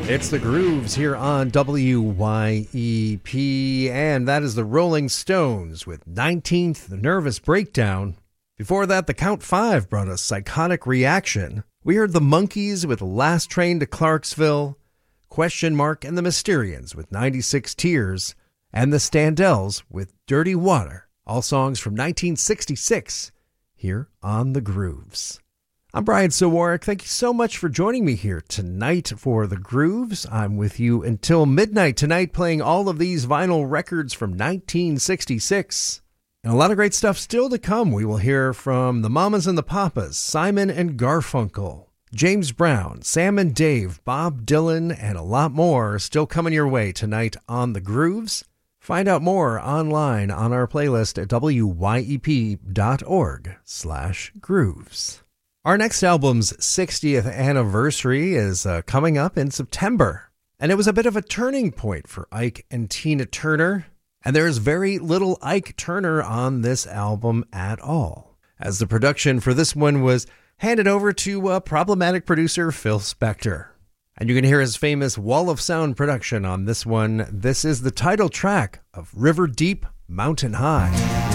It's the Grooves here on WYEP, and that is the Rolling Stones with 19th Nervous Breakdown. Before that, the Count 5 brought us Psychotic Reaction. We heard the Monkees with Last Train to Clarksville, Question Mark and the Mysterians with 96 Tears, and the Standells with Dirty Water, all songs from 1966 here on the Grooves. I'm Brian Sawarek. Thank you so much for joining me here tonight for the Grooves. I'm with you until midnight tonight, playing all of these vinyl records from 1966. And a lot of great stuff still to come. We will hear from the Mamas and the Papas, Simon and Garfunkel, James Brown, Sam and Dave, Bob Dylan, and a lot more still coming your way tonight on the Grooves. Find out more online on our playlist at wyep.org/grooves. Our next album's 60th anniversary is coming up in September, and it was a bit of a turning point for Ike and Tina Turner, and there is very little Ike Turner on this album at all, as the production for this one was handed over to problematic producer Phil Spector. And you can hear his famous Wall of Sound production on this one. This is the title track of River Deep, Mountain High.